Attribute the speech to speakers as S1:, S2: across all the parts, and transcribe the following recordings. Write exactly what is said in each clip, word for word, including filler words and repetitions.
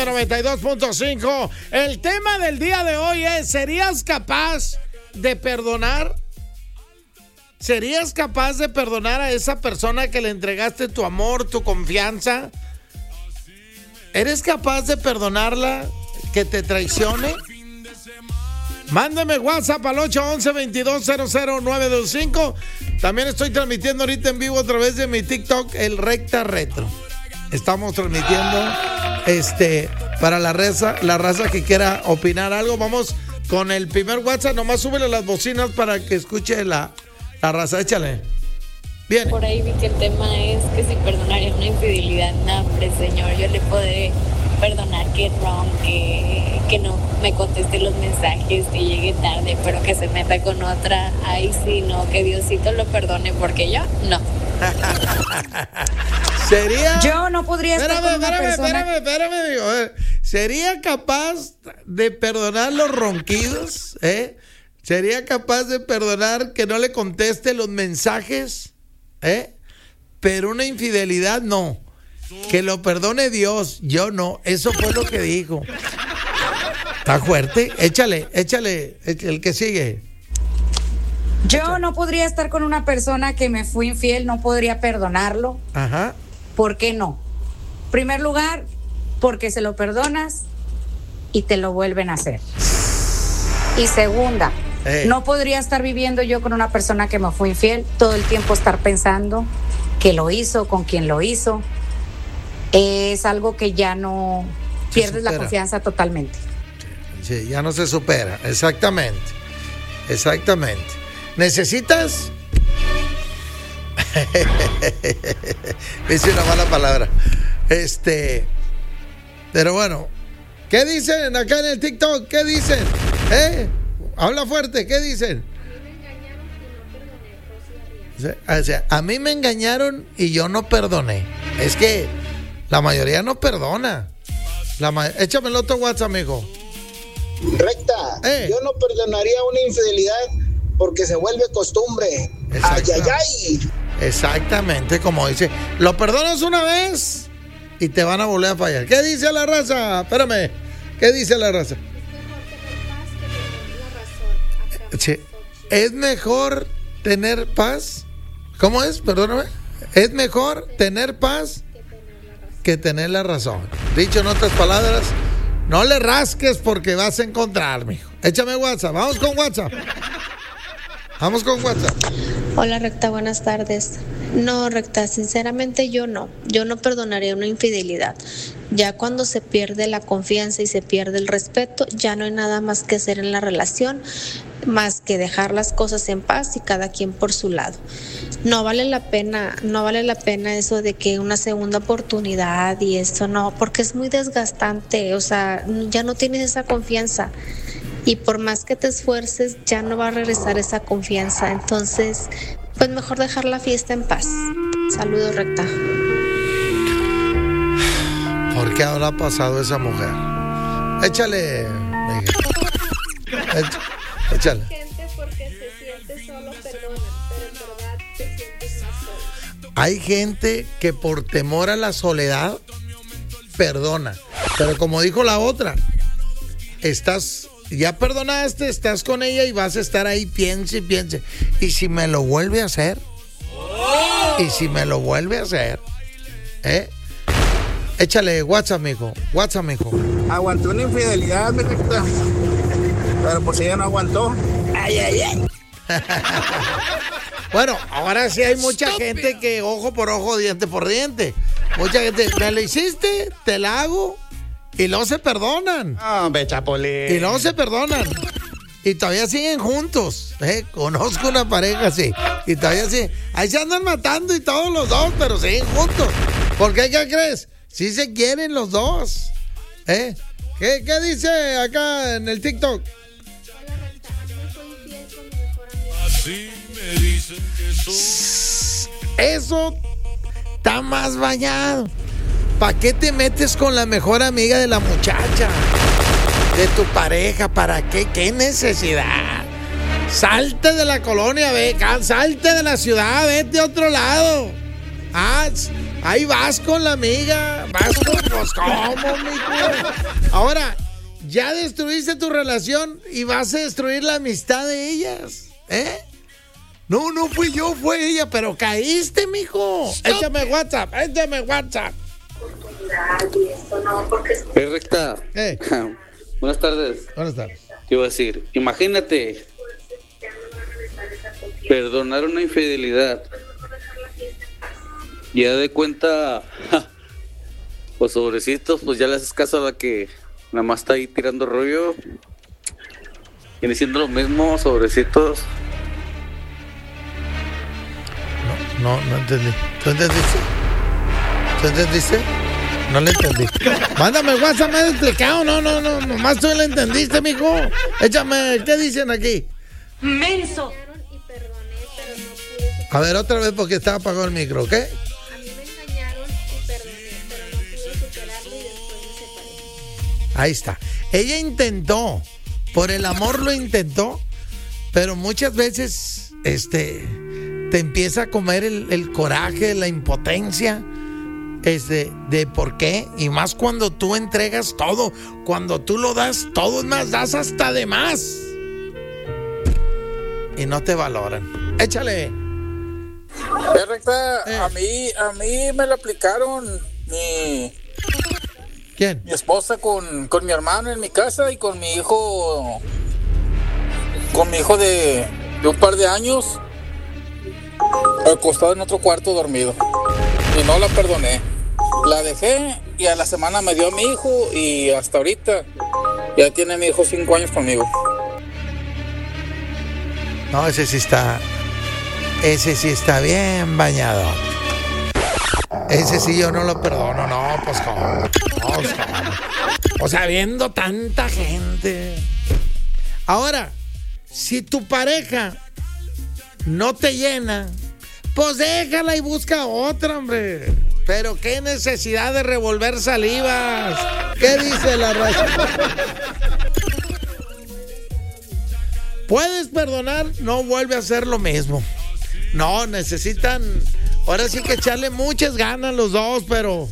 S1: M noventa y dos punto cinco. El tema del día de hoy es: ¿serías capaz de perdonar? ¿Serías capaz de perdonar a esa persona que le entregaste tu amor, tu confianza? ¿Eres capaz de perdonarla que te traicione? Mándame WhatsApp al ocho once, veintidós cero cero nueve dos cinco. También estoy transmitiendo ahorita en vivo a través de mi TikTok, el Recta Retro. Estamos transmitiendo este para la raza, la raza que quiera opinar algo. Vamos con el primer WhatsApp. Nomás súbele las bocinas para que escuche la, la raza. Échale. Bien.
S2: Por ahí vi que el tema es que si perdonaría una infidelidad. No, hombre, señor, yo le podré perdonar que wrong, que, que no me conteste los mensajes, que llegue tarde, pero que se meta con otra. Ay, sí, no, que Diosito lo perdone, porque yo no.
S1: ¿Sería?
S3: Yo no podría estar
S1: espérame,
S3: con una
S1: espérame,
S3: persona...
S1: espérame, espérame, digo, eh, ¿sería capaz de perdonar los ronquidos? ¿Eh? ¿Sería capaz de perdonar que no le conteste los mensajes? ¿Eh? Pero una infidelidad no. Que lo perdone Dios, yo no. Eso fue lo que dijo. Está fuerte. Échale, échale, el que sigue.
S3: Yo no podría estar con una persona que me fue infiel, no podría perdonarlo.
S1: Ajá.
S3: ¿Por qué no? En primer lugar, porque se lo perdonas y te lo vuelven a hacer. Y segunda, hey. no podría estar viviendo yo con una persona que me fue infiel, todo el tiempo estar pensando que lo hizo, con quién lo hizo. Es algo que ya no se pierdes supera. La confianza totalmente.
S1: Sí, ya no se supera, exactamente. Exactamente. ¿Necesitas? Hice una mala palabra. Este, pero bueno, ¿qué dicen acá en el TikTok? ¿Qué dicen? ¿Eh? Habla fuerte, ¿qué dicen? O sea, a mí me engañaron y yo no perdoné. Es que la mayoría no perdona. La ma- Échame el otro WhatsApp, amigo.
S4: Recta, eh. yo no perdonaría una infidelidad porque se vuelve costumbre. Ay, ay, ay.
S1: Exactamente, como dice, lo perdonas una vez y te van a volver a fallar. ¿Qué dice la raza? Espérame, ¿qué dice la raza? Sí. Es mejor tener paz. ¿Cómo es? Perdóname. Es mejor tener paz que tener la razón. Dicho en otras palabras, no le rasques porque vas a encontrar, mijo. Échame WhatsApp. Vamos con WhatsApp. Vamos con WhatsApp.
S2: Hola, Recta, buenas tardes. No, Recta, sinceramente yo no. Yo no perdonaría una infidelidad. Ya cuando se pierde la confianza y se pierde el respeto, ya no hay nada más que hacer en la relación, más que dejar las cosas en paz y cada quien por su lado. No vale la pena, no vale la pena eso de que una segunda oportunidad y eso no, porque es muy desgastante, o sea, ya no tienes esa confianza. Y por más que te esfuerces, ya no va a regresar esa confianza. Entonces, pues mejor dejar la fiesta en paz. Saludos, Recta.
S1: ¿Por qué habrá pasado esa mujer? Échale, Miguel. Éch- échale.
S2: Gente porque se siente solo perdona, pero en verdad te sientes más solo.
S1: Hay gente que por temor a la soledad perdona. Pero como dijo la otra, estás... Ya perdonaste, estás con ella y vas a estar ahí, piense y piense. ¿Y si me lo vuelve a hacer? Oh. ¿Y si me lo vuelve a hacer? ¿Eh? Échale WhatsApp, mijo. WhatsApp, mijo.
S4: Aguantó una infidelidad, mi Recta. Pero pues ella no aguantó. Ay, ay, ay.
S1: Bueno, ahora sí hay mucha gente que ojo por ojo, diente por diente. Mucha gente, me la hiciste, te la hago. Y luego se perdonan.
S4: Hombre, Chapolín.
S1: Y luego se perdonan. Y todavía siguen juntos. ¿eh? Conozco una pareja así. Y todavía siguen. Ahí se andan matando y todos los dos, pero siguen juntos. ¿Por qué? ¿Qué crees? Sí se quieren los dos. ¿Eh? ¿Qué, qué dice acá en el TikTok?
S2: Hola, Recta, a mí me fue infiel con mi mejor amigo.
S5: Así me dicen que soy.
S1: Eso está más bañado. ¿Para qué te metes con la mejor amiga de la muchacha? De tu pareja, ¿para qué? ¿Qué necesidad? Salte de la colonia, ve, salte de la ciudad, vete a otro lado. Ah, Ahí vas con la amiga, vas con los cómo, mijo. Ahora, ya destruiste tu relación y vas a destruir la amistad de ellas, ¿eh? No, no fui yo, fue ella, pero caíste, mijo. Stop. Échame WhatsApp, échame WhatsApp.
S6: Es recta.
S1: Eh.
S6: Buenas tardes.
S1: Buenas tardes.
S6: Te iba a decir, imagínate perdonar una infidelidad. Ya de cuenta, ja, pues sobrecitos, pues ya le haces caso a la que nada más está ahí tirando rollo. Viene siendo lo mismo, sobrecitos.
S1: No, no, no entendí. ¿Tú entendiste? ¿Tú entendiste? No le entendí. Mándame WhatsApp, me has explicado. No, no, no, nomás tú le entendiste, mijo. Échame, ¿qué dicen aquí?
S7: ¡Menso!
S1: A ver, otra vez porque estaba apagado el micro, ¿qué?
S2: A mí me engañaron y perdoné, pero no pude superarlo y después me separé.
S1: Ahí está. Ella intentó, por el amor lo intentó, pero muchas veces este, te empieza a comer el, el coraje, la impotencia este, de por qué. Y más cuando tú entregas todo, cuando tú lo das todo, es más, das hasta de más. Y no te valoran. Échale.
S8: Es recta, eh. a mí, a mí me lo aplicaron mi,
S1: ¿quién?
S8: Mi esposa con, con mi hermano en mi casa y con mi hijo, con mi hijo de, de un par de años, acostado en otro cuarto dormido. Y no la perdoné. La dejé y a la semana me dio a mi hijo y hasta ahorita ya tiene mi hijo cinco años conmigo.
S1: No, ese sí está... Ese sí está bien bañado. Ese sí yo no lo perdono, no, pues cómo. No, pues, cómo. O sea, viendo tanta gente. Ahora, si tu pareja no te llena, pues déjala y busca otra, hombre. Pero qué necesidad de revolver salivas. ¿Qué dice la raza? Puedes perdonar, no vuelve a hacer lo mismo. No, necesitan, ahora sí que echarle muchas ganas los dos, pero...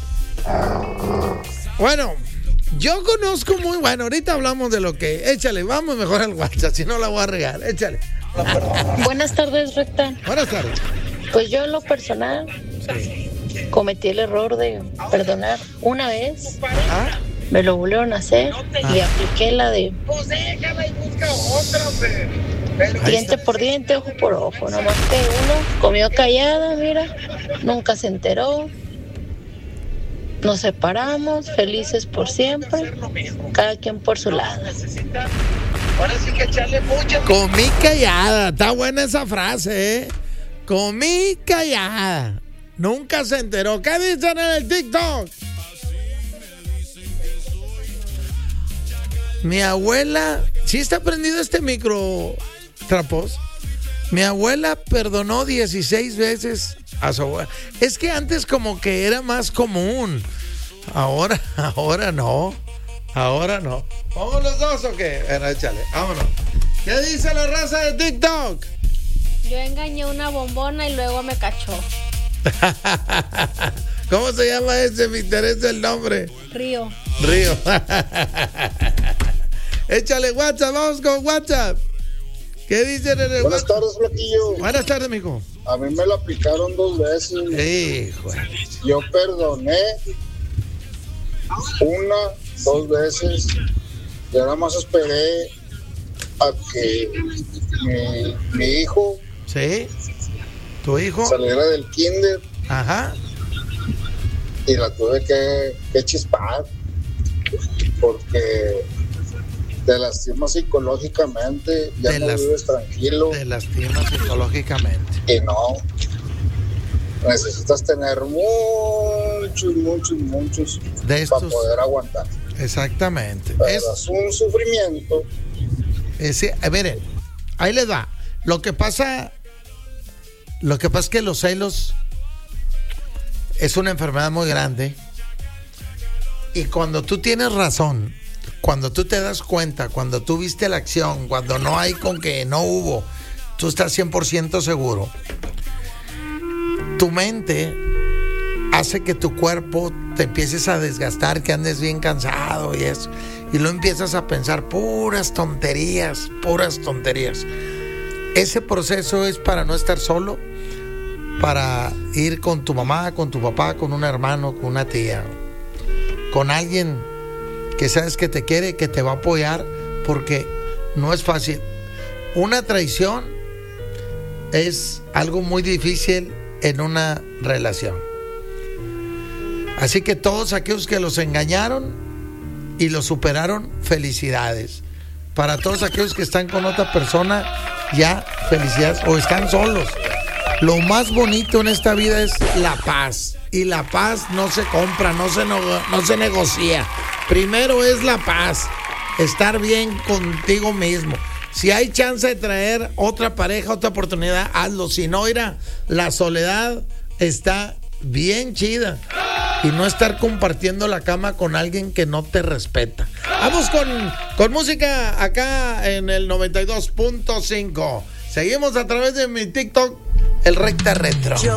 S1: Bueno, yo conozco muy... Bueno, ahorita hablamos de lo que... Échale, vamos mejor al WhatsApp, si no la voy a regar, échale.
S9: Buenas tardes, recta.
S1: Buenas tardes.
S9: Pues yo en lo personal sí. cometí el error de perdonar una vez. ¿Ah? Me lo volvieron a hacer ah. y apliqué la de... Pues déjala y busca otra, hombre. Diente por diente, ojo por ojo. Nomás que uno comió callada, mira, nunca se enteró. Nos separamos, felices por siempre, cada quien por su lado.
S1: Ahora sí que echarle mucho. Comí callada, está buena esa frase, ¿eh? Comí callada, nunca se enteró. ¿Qué dicen en el TikTok? Mi abuela, ¿sí está prendido este micro? Trapos. Mi abuela perdonó dieciséis veces a su abuela. Es que antes como que era más común. Ahora, ahora no. Ahora no. ¿Vamos los dos o qué? Bueno, échale, vámonos. ¿Qué dice la raza de TikTok?
S2: Yo engañé una bombona y luego me cachó.
S1: ¿Cómo se llama ese? Me interesa el nombre.
S2: Río.
S1: Río. Échale WhatsApp, vamos con WhatsApp. ¿Qué dicen en el
S4: Buenas WhatsApp? Tardes, Flaquillo.
S1: Buenas tardes, mijo.
S4: A mí me lo aplicaron dos veces.
S1: Hijo.
S4: Yo perdoné una, dos veces. Ya nada más esperé a que mi, mi hijo.
S1: ¿Sí? ¿Tu hijo?
S4: Saliera del kinder.
S1: Ajá.
S4: Y la tuve que, que chispar. Porque... te lastima psicológicamente, ya te no las, vives tranquilo.
S1: Te lastima psicológicamente.
S4: Y no. Necesitas tener muchos, muchos, muchos
S1: de estos,
S4: para poder aguantar.
S1: Exactamente.
S4: Pero es, es un sufrimiento.
S1: Es, eh, miren, ahí les va. Lo que pasa, lo que pasa es que los celos es una enfermedad muy grande. Y cuando tú tienes razón, cuando tú te das cuenta, cuando tú viste la acción, cuando no hay con que no hubo, tú estás cien por ciento seguro. Tu mente hace que tu cuerpo te empieces a desgastar, que andes bien cansado y eso. Y luego empiezas a pensar puras tonterías, puras tonterías. Ese proceso es para no estar solo, para ir con tu mamá, con tu papá, con un hermano, con una tía, con alguien que sabes que te quiere, que te va a apoyar, porque no es fácil. Una traición es algo muy difícil en una relación. Así que todos aquellos que los engañaron y los superaron, felicidades. Para todos aquellos que están con otra persona, ya, felicidades, o están solos. Lo más bonito en esta vida es la paz. Y la paz no se compra, no se, no, no se negocia. Primero es la paz. Estar bien contigo mismo. Si hay chance de traer otra pareja, otra oportunidad, hazlo. Si no, mira, la soledad está bien chida. Y no estar compartiendo la cama con alguien que no te respeta. Vamos con, con música acá en el noventa y dos punto cinco. Seguimos a través de mi TikTok, el Recta Retro.
S7: Yo